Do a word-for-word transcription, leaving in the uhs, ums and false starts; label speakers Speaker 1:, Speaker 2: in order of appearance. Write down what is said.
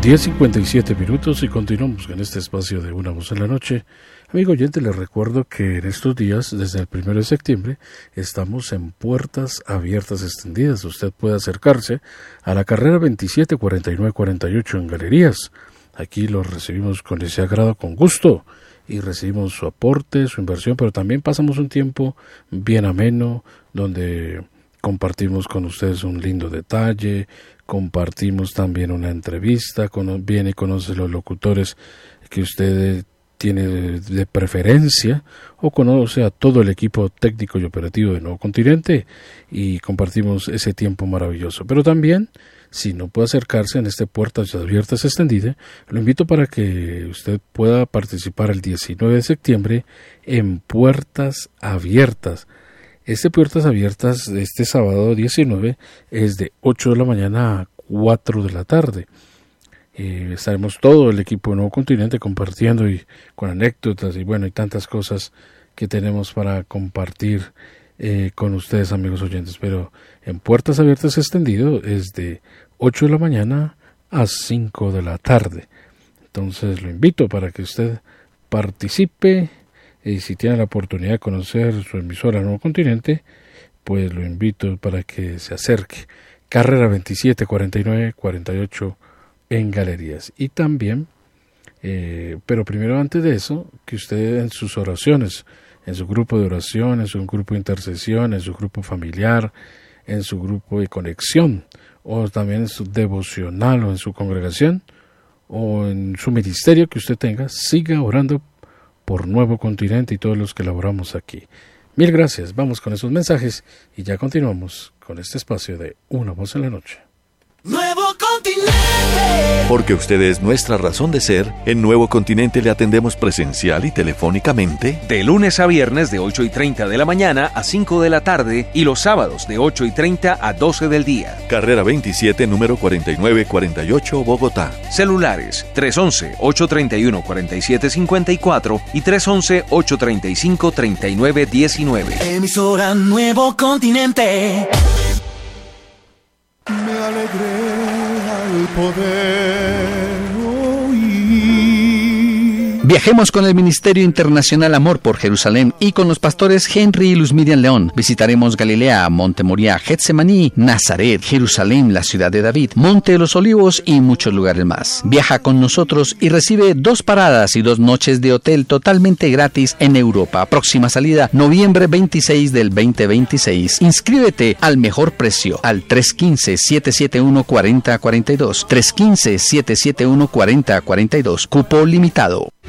Speaker 1: diez cincuenta y siete minutos y continuamos en este espacio de Una Voz en la Noche. Amigo oyente, les recuerdo que en estos días, desde el primero de septiembre, estamos en puertas abiertas extendidas. Usted puede acercarse a la carrera veintisiete cuarenta y nueve cuarenta y ocho en Galerías. Aquí los recibimos con ese agrado, con gusto, y recibimos su aporte, su inversión, pero también pasamos un tiempo bien ameno, donde compartimos con ustedes un lindo detalle, compartimos también una entrevista, con, viene y conoce los locutores que usted tiene de, de preferencia, o conoce a todo el equipo técnico y operativo de Nuevo Continente, y compartimos ese tiempo maravilloso. Pero también, si no puede acercarse en este Puertas Abiertas Extendida, lo invito para que usted pueda participar el diecinueve de septiembre en Puertas Abiertas. Este Puertas Abiertas, este sábado diecinueve, es de ocho de la mañana a cuatro de la tarde. Eh, estaremos todo el equipo de Nuevo Continente compartiendo y con anécdotas y bueno, y tantas cosas que tenemos para compartir eh, con ustedes, amigos oyentes. Pero en Puertas Abiertas Extendido es de ocho de la mañana a cinco de la tarde. Entonces lo invito para que usted participe. Y si tiene la oportunidad de conocer su emisora Nuevo Continente, pues lo invito para que se acerque. Carrera veintisiete cuarenta y nueve cuarenta y ocho en Galerías. Y también, eh, pero primero antes de eso, que usted en sus oraciones, en su grupo de oración, en su grupo de intercesión, en su grupo familiar, en su grupo de conexión, o también en su devocional o en su congregación, o en su ministerio que usted tenga, siga orando por Nuevo Continente y todos los que laboramos aquí. Mil gracias, vamos con esos mensajes y ya continuamos con este espacio de Una Voz en la Noche.
Speaker 2: Nuevo Continente.
Speaker 3: Porque usted es nuestra razón de ser, en Nuevo Continente le atendemos presencial y telefónicamente
Speaker 4: de lunes a viernes de ocho y treinta de la mañana a cinco de la tarde y los sábados de ocho y treinta a doce del día.
Speaker 3: Carrera veintisiete, número cuarenta y nueve cuarenta y ocho, Bogotá.
Speaker 4: Celulares tres once, ocho treinta y uno, cuarenta y siete cincuenta y cuatro y tres once, ocho treinta y cinco, treinta y nueve diecinueve.
Speaker 2: Emisora Nuevo Continente.
Speaker 5: Me alegré al poder oír.
Speaker 6: Viajemos con el Ministerio Internacional Amor por Jerusalén y con los pastores Henry y Luz Miriam León. Visitaremos Galilea, Monte Moriah, Getsemaní, Nazaret, Jerusalén, la ciudad de David, Monte de los Olivos y muchos lugares más. Viaja con nosotros y recibe dos paradas y dos noches de hotel totalmente gratis en Europa. Próxima salida, noviembre veintiséis del veinte veintiséis. Inscríbete al mejor precio al tres uno cinco, siete siete uno, cuatro cero cuatro dos. tres uno cinco, siete siete uno, cuatro cero cuatro dos. Cupo limitado.